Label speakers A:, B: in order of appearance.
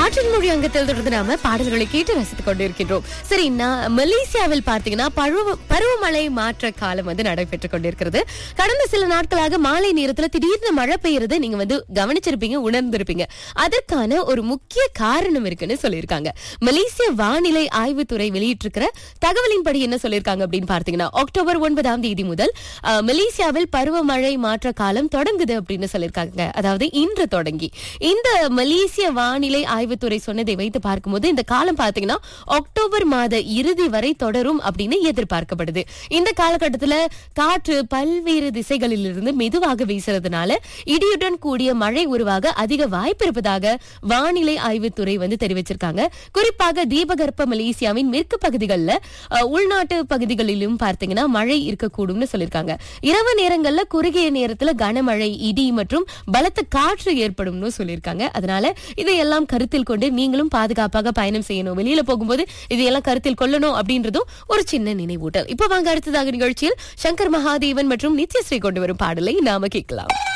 A: காற்றின் மொழி அங்கத்தில் தொடர்ந்து நாம பாடல்களை கேட்டு ரசித்துக் கொண்டிருக்கின்றோம். சரி, மலேசியாவில் பார்த்தீங்கன்னா பருவமழை மாற்ற காலம் நடைபெற்றுக் கொண்டிருக்கிறது. கடந்த சில நாட்களாக மாலை நேரத்துல திடீர்னு மழை பெய்யறது நீங்க கவனிச்சிருப்பீங்க, உணர்ந்திருப்பீங்க. அதற்கான ஒரு முக்கிய காரணம் இருக்குன்னு சொல்லியிருக்காங்க. மலேசிய வானிலை ஆய்வுத்துறை வெளியிட்டிருக்கிற தகவலின்படி என்ன சொல்லியிருக்காங்க அப்படின்னு பார்த்தீங்கன்னா, அக்டோபர் 9ஆம் தேதி முதல் மலேசியாவில் பருவமழை மாற்ற காலம் தொடங்குது அப்படின்னு சொல்லியிருக்காங்க. அதாவது இன்று தொடங்கி இந்த மலேசிய வானிலை ஆய்வுத்துறை சொன்னதை வைத்து பார்க்கும்போது இந்த காலம் பாத்தீங்கன்னா அக்டோபர் மாத இறுதி வரை தொடரும் அப்படின்னு எதிர்பார்க்கப்படுது. இந்த காலகட்டத்துல காற்று பல்வேறு திசைகளிலிருந்து மெதுவாக வீசுறதுனால இடியுடன் கூடிய மழை உருவாக அதிக வாய்ப்பு இருப்பதாக வானிலை ஆய்வுத்துறை தெரிவிச்சிருக்காங்க. குறிப்பாக தீபகற்ப மலேசியாவின் மேற்கு பகுதிகளில் உள்நாட்டு பகுதிகளிலும் பார்த்தீங்கன்னா மழை இருக்கக்கூடும்னு சொல்லியிருக்காங்க. இரவு நேரங்கள்ல குறுகிய நேரத்துல கனமழை, இடி மற்றும் பலத்த காற்று ஏற்படும்னு சொல்லியிருக்காங்க. அதனால இதையெல்லாம் கருத்தில் கொண்டு நீங்களும் பாதுகாப்பாக பயணம் செய்யணும். வெளியில போகும்போது இதையெல்லாம் கருத்தில் கொள்ளணும் அப்படின்றதும் ஒரு சின்ன நினைவூட்டல். இப்ப வாங்க அடுத்ததாக நிகழ்ச்சியில் சங்கர் மகாதேவன் மற்றும் நித்யஸ்ரீ கொண்டு வரும் பாடலை நாம கேட்கலாம்.